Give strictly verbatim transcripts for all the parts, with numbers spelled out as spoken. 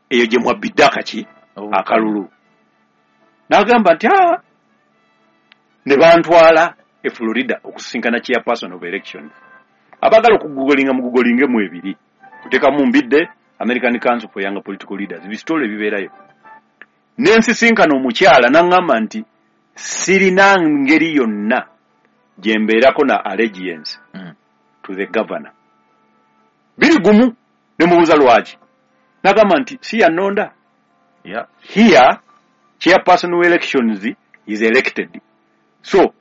eyo gye mwabidde akaki akalulu n'agamba nti ah ne bantwala e Florida okusinkana chairperson of elections abagala okugugolinga mu gugolinge mu ebiri kuteka mu mbidde American Council for Young Political Leaders bistole bibeerayo n'ensisinkana omukyala n'angamba nti sirina ngeri yonna gye mbeerako na allegiance mm. to the governor biri gumu ne mubuuza lwaki n'agamba nti si yanonda yeah. Here chairperson of elections is elected so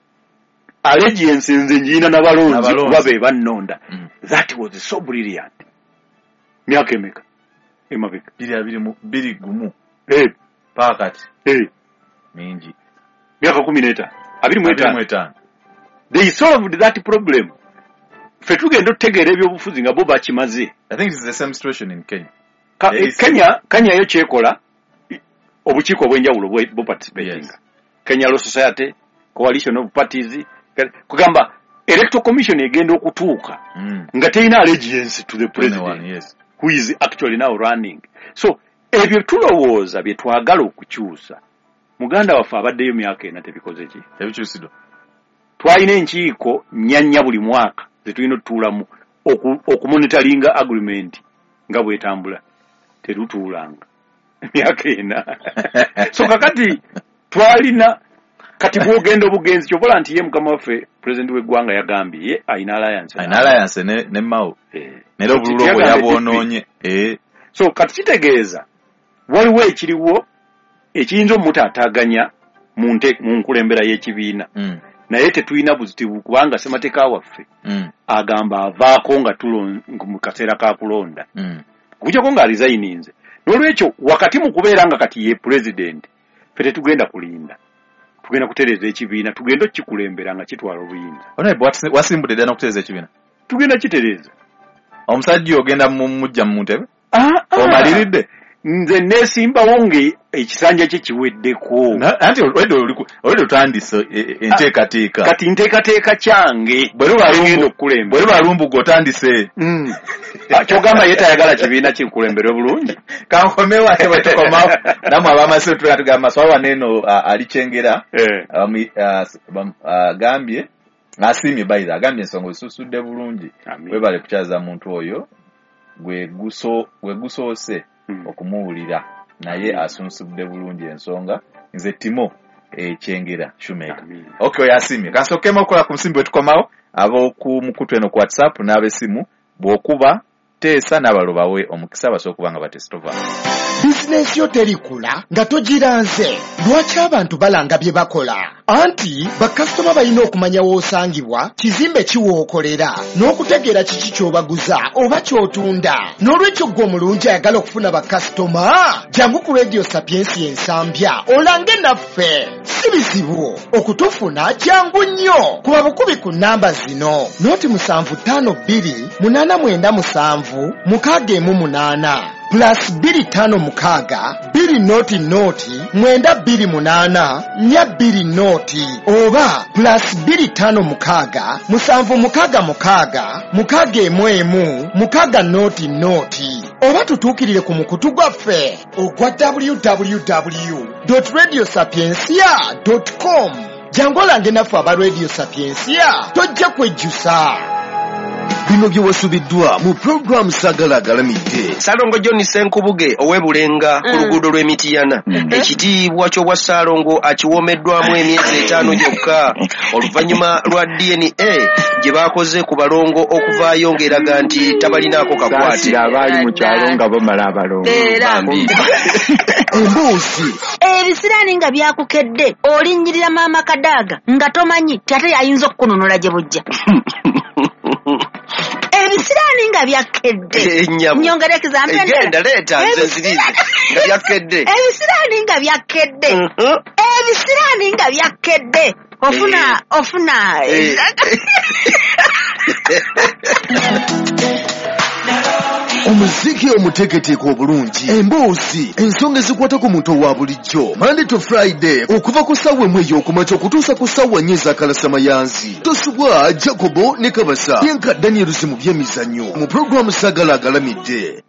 allegiance nze njina n'abalonzi kuba be bannonda mm. That was so brilliant myaka emeka emabeka biri abiri biri gumu eh pakati eh mingi myaka kumi n'etaano abiri mu etaano they solved that problem fe tugenda otutegeera ebyobufuzi nga bo bakimaze. I think it's the same situation in Kenya. Ka, e, Kenya Kenya yo kyekola obukiiko obwenjawulo bo participating. Yes. Kenya Law Society, Coalition of Parties, kugamba Electoral Commission egenda okutuuka mm. nga terina allegiance to the president one, yes. who is actually now running. So ebyo tulowooza bye twagala okukyusa muganda waffe abaddeyo myaka ena tebikoze ki tebikyusiddwa. Twalina enkiiko nnyanya buli mwaka zetulina otutuulamu okumonitoringa agreement nga bwetambula terutuulanga myaka ena. So kakati twalina kati bwogenda obugenzi kyobola nti ye mukama waffe president w'eggwanga yagambye ye ayina alliance ayina alliance ne ne Mao eh nero obululu obwo yabonoonye eh so kati kitegeeza waliwo ekiriwo ekiyinza omutaataaganya mu nte mu nkulembera y'ekibiina mm. naye tetulina buzitivu kubanga ssemateeka waffe mm. agamba avaako nga tulonda mu kaseera ka kulonda mm. kukyako nga resigninze n'olwekyo wakati mu kubeera nga kati ye president fe tetugenda kulinda tugenda kutereza ekibiina tugenda okikulembera nga kitwala obuyinza. Onaye wasimbudde ddala n'okutereza ekibiina tugenda kitereza omusajja ogenda mu mujja mu ntebe ah, ah. omaliridde nze neesimbawo nge ekisanja kye kiweddeko anti olwedde otandise enteekateeka kati nteekateeka kyange bwe luba lumbuga otandise kyogamba ye tayagala kibiina kikulembera obulungi kankomewo ate bwe tukomawo namwe abamase tuga tugamba swawa neno alikyengera agambye asiimye bayiza agambye ensonga zisusudde bulungi webale kukyaza muntu oyo gwe gusoose okumuwulira naye asunsudde bulungi ensonga nze Timo ekyengera Shumeka. Okay oyasimye kansokema okola ku nsimbi wetukomawo ab'oku mukutu eno ku WhatsApp n'abesimu bw'okuba teesa n'abalobawe omukisa basokubanga batestova. Business yo terikula nga togiranze lwaki abantu balanga bye bakola anti bakasitoma balina okumanya w'osangibwa kizimbe kiwookolera n'okutegeera kiki ky'obaguza oba ky'otunda n'olwekyo gwe omulungi ayagala okufuna bakasitoma jangu ku Radio Sapiensi ensambya olange naffe si bizibu okutufuna jangu nnyo kuba bukubi ku nnamba zino noti musanvu ttaano bbiri munaana mwenda musanvu mukaaga emu munaana plus biri tano mukaga biri noti noti mwenda biri munana nya biri noti oba plus biri tano mukaga musanvu mukaga mukaga mukaga emu emu mukaga noti noti oba tutuukirire ku mukutu gwaffe ogwa w w w dot radio sapiensia dot com jangu olange naffe aba Radio Sapiensia tojja kwejjusa. Bino byewasubiddwa mu program Sagala Agalamidde. Salongo John Senkubuge owebulenga ku luguudo lw'Emitiyana. Ekitiibwa ky'obwa Salongo akiwoomeddwamu emyezi etaano gyokka oluvannyuma lwa D N A gye baakoze ku balongo okuvaayo ng'eraga nti tabalinaako kakwate. Abaali mu kyalo nga bamala abalongo. Embuuzi ebisiraani nga byakukedde olinnyirira maama Kadaaga nga tomanyi tate yayinza okukunonola gye bujja. Ebisiraani nga byakedde nyongera ekizampe egenda leeta nze nzirize nga byakedde ebisiraani nga byakedde ebisiraani nga byakedde ofuna ofuna omuziki omuteeketeeka obulungi emboozi ensonga ezikwata ku muntu owa bulijjo Monday to Friday okuva ku ssaawa emu ey'okumakya okutuusa ku ssaawa nnya ez'akalasamayanzi tosubwa Jacobo ne Kabasa yenka Daniel mu by'emizannyo mu pulogulaamu Sagala Agalamidde.